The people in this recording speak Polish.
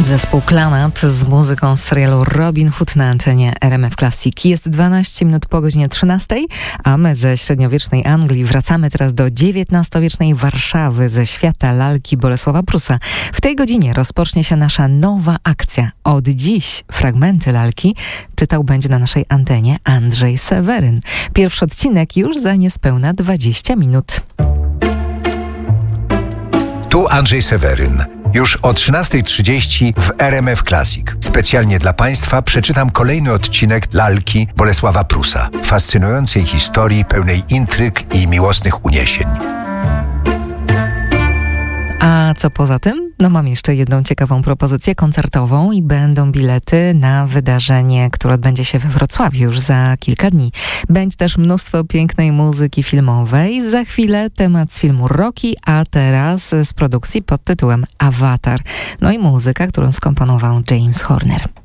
Zespół Clannad z muzyką z serialu Robin Hood na antenie RMF Classic. Jest 12 minut po godzinie 13, a my ze średniowiecznej Anglii wracamy teraz do XIX-wiecznej Warszawy, ze świata lalki Bolesława Prusa. W tej godzinie rozpocznie się nasza nowa akcja. Od dziś fragmenty lalki czytał będzie na naszej antenie Andrzej Seweryn. Pierwszy odcinek już za niespełna 20 minut. Tu Andrzej Seweryn. Już o 13:30 w RMF Classic. Specjalnie dla Państwa przeczytam kolejny odcinek lalki Bolesława Prusa. Fascynującej historii pełnej intryg i miłosnych uniesień. A co poza tym? No mam jeszcze jedną ciekawą propozycję koncertową i będą bilety na wydarzenie, które odbędzie się we Wrocławiu już za kilka dni. Będzie też mnóstwo pięknej muzyki filmowej. Za chwilę temat z filmu Rocky, a teraz z produkcji pod tytułem Avatar. No i muzyka, którą skomponował James Horner.